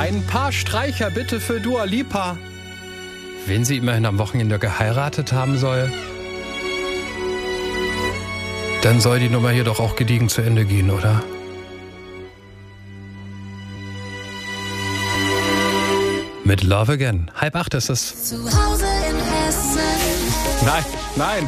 Ein paar Streicher bitte für Dua Lipa. Wen sie immerhin am Wochenende geheiratet haben soll, dann soll die Nummer hier doch auch gediegen zu Ende gehen, oder? Mit Love Again. 7:30 ist es. Zu Hause in Hessen. Nein.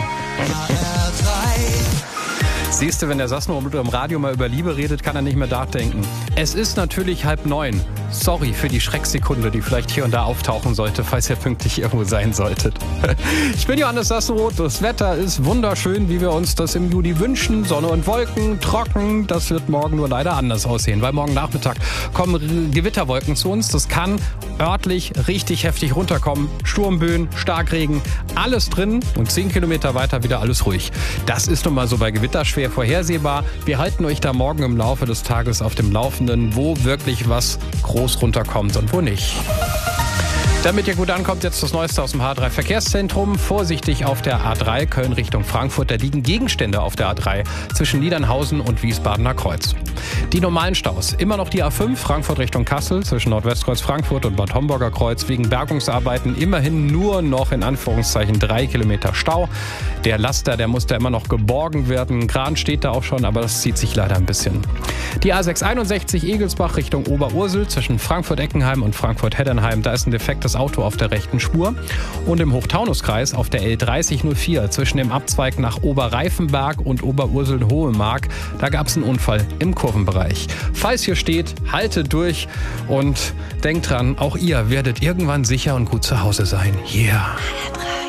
Siehst du, wenn der Sassenrohr im Radio mal über Liebe redet, kann er nicht mehr nachdenken. Es ist natürlich 8:30. Sorry für die Schrecksekunde, die vielleicht hier und da auftauchen sollte, falls ihr pünktlich irgendwo sein solltet. Ich bin Johannes Sassenroth. Das Wetter ist wunderschön, wie wir uns das im Juli wünschen. Sonne und Wolken, trocken. Das wird morgen nur leider anders aussehen, weil morgen Nachmittag kommen Gewitterwolken zu uns. Das kann örtlich richtig heftig runterkommen. Sturmböen, Starkregen, alles drin und 10 Kilometer weiter wieder alles ruhig. Das ist nun mal so bei Gewitter schwer vorhersehbar. Wir halten euch da morgen im Laufe des Tages auf dem Laufenden, wo wirklich was groß runterkommt und wo nicht. Damit ihr gut ankommt, jetzt das Neueste aus dem H3 Verkehrszentrum. Vorsichtig auf der A3 Köln Richtung Frankfurt. Da liegen Gegenstände auf der A3 zwischen Niedernhausen und Wiesbadener Kreuz. Die normalen Staus. Immer noch die A5 Frankfurt Richtung Kassel zwischen Nordwestkreuz Frankfurt und Bad Homburger Kreuz. Wegen Bergungsarbeiten immerhin nur noch in Anführungszeichen 3 Kilometer Stau. Der Laster, der muss da immer noch geborgen werden. Kran steht da auch schon, aber das zieht sich leider ein bisschen. Die A661 Egelsbach Richtung Oberursel zwischen Frankfurt-Eckenheim und Frankfurt-Heddenheim. Da ist ein defektes Auto auf der rechten Spur. Und im Hochtaunuskreis auf der L3004 zwischen dem Abzweig nach Oberreifenberg und Oberursel-Hohemark. Da gab es einen Unfall im Kurvenbereich. Falls ihr steht, haltet durch und denkt dran, auch ihr werdet irgendwann sicher und gut zu Hause sein. Yeah.